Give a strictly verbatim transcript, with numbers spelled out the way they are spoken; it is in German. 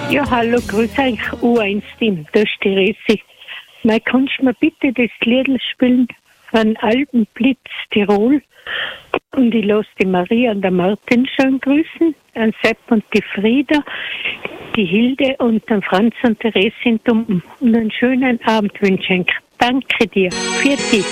Ja, hallo, grüß euch, U eins Team, da ist die Resi. Mal kannst du mir bitte das Liedl spielen von Alpenblitz Tirol? Und ich lasse die Maria und der Martin schon grüßen, den Sepp und die Frieda, die Hilde und den Franz und die Resi in Tumpen. Und einen schönen Abend wünsche ich. Danke dir. Für dich.